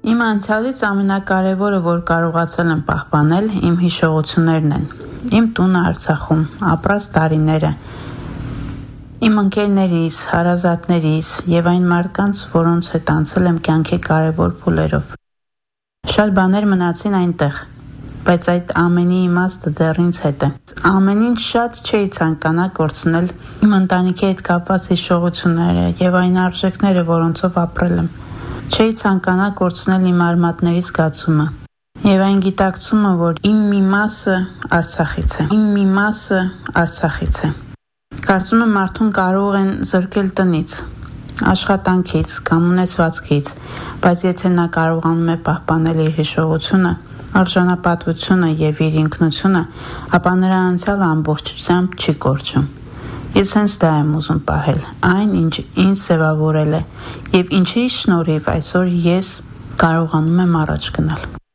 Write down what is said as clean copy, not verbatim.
Իմ անցյալից ամենակարևորը, որ կարողացել եմ պահպանել, իմ հիշողություններն են։ Իմ տունը Արցախում, ապրած տարիները, իմ ընկերներիս, հարազատներիս եւ այն մարդկանց, որոնց հետ անցել եմ կյանքի կարևոր փուլերով։ Շատ բաներ մնացին այնտեղ, բայց այդ ամենի իմաստը դեռ ինձ հետ է։ Ամեն ինչ շատ չէի ցանկանա կորցնել իմ ընտանիքի հետ կապված հիշողությունները եւ այն արժեքները, որոնցով ապրել եմ։ Չէի ցանկանա կորցնել իմ արմատների զգացումը եւ այն գիտակցումը, որ իմ մի մասը Արցախից է։ Կարծում եմ մարդուն կարող են զրկել տնից, աշխատանքից կամ ունեցվածքից, բայց եթե նա կարողանում է պահպանել իր հիշողությունը, արժանապատվությունը եւ իր ինքնությունը, ապա նրա անցյալը ամբողջությամբ չի կորչում։ Ես հենց դա եմ ուզում պահել, այն, ինչ ինձ ձևավորել է եւ ինչի շնորհիվ այսօր ես կարողանում եմ առաջ գնալ։